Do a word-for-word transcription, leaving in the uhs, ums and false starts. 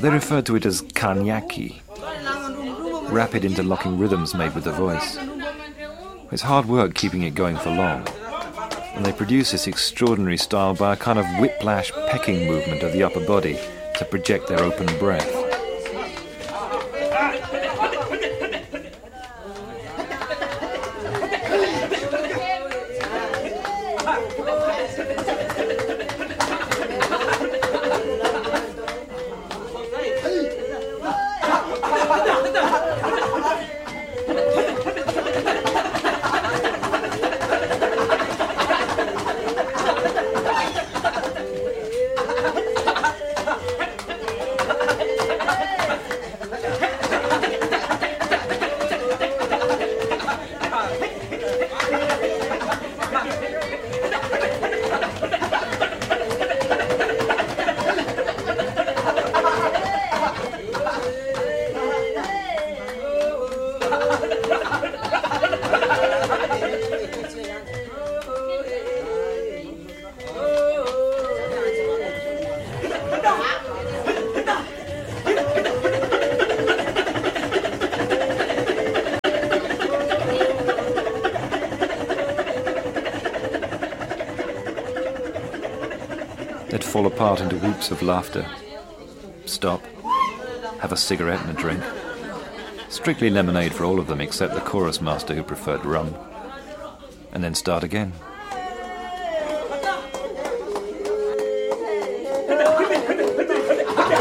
They referred to it as Kanyaki, rapid interlocking rhythms made with the voice. It's hard work keeping it going for long, and they produce this extraordinary style by a kind of whiplash pecking movement of the upper body to project their open breath. They'd fall apart into whoops of laughter, stop, have a cigarette and a drink. Strictly lemonade for all of them except the chorus master who preferred rum. And then start again.